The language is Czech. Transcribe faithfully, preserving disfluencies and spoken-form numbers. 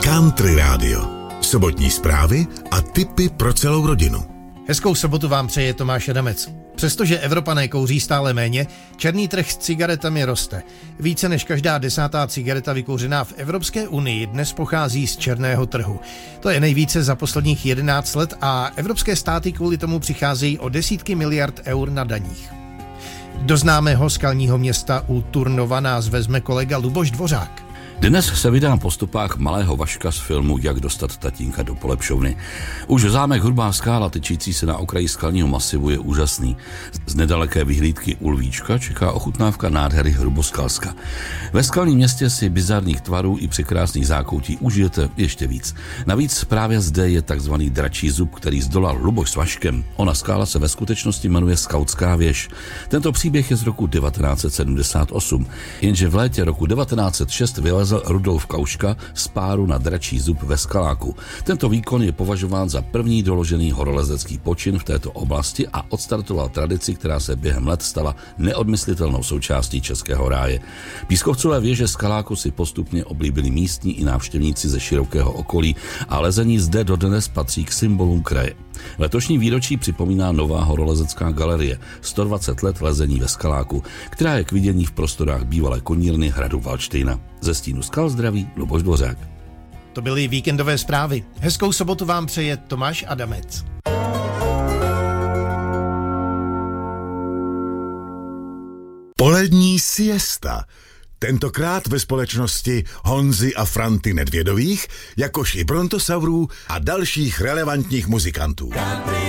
Country Radio. Sobotní zprávy a tipy pro celou rodinu. Hezkou sobotu vám přeje Tomáš Adamec. Přestože Evropané kouří stále méně, černý trh s cigaretami roste. Více než každá desátá cigareta vykouřená v Evropské unii dnes pochází z černého trhu. To je nejvíce za posledních jedenáct let a evropské státy kvůli tomu přicházejí o desítky miliard eur na daních. Do známého skalního města u Turnova nás vezme kolega Luboš Dvořák. Dnes se vydám po stopách malého Vaška z filmu Jak dostat tatínka do polepšovny. Už zámek Hrubá skála, tyčící se na okraji skalního masivu, je úžasný. Z nedaleké vyhlídky u Lvíčka čeká ochutnávka nádhery Hruboskalska. Ve skalním městě si bizarních tvarů i překrásných zákoutí užijete ještě víc. Navíc právě zde je takzvaný dračí zub, který zdolal Luboš s Vaškem. Ona skála se ve skutečnosti jmenuje Skautská věž. Tento příběh je z roku devatenáct set sedmdesát osm, jenže v létě roku devatenáct set šest vylezl Rudolf Kauška z páru na dračí zub ve Skaláku. Tento výkon je považován za první doložený horolezecký počin v této oblasti a odstartoval tradici, která se během let stala neodmyslitelnou součástí českého ráje. Pískovcové věže Skaláku si postupně oblíbili místní i návštěvníci ze širokého okolí a lezení zde dodnes patří k symbolům kraje. Letošní výročí připomíná nová horolezecká galerie sto dvacet let lezení ve Skaláku, která je k vidění v prostorách bývalé konírny hradu Valdštejna. Ze stínu skal zdraví Luboš Dvořák. To byly víkendové zprávy. Hezkou sobotu vám přeje Tomáš Adamec. Polední siesta. Tentokrát ve společnosti Honzy a Franty Nedvědových, jakož i Brontosaurů a dalších relevantních muzikantů.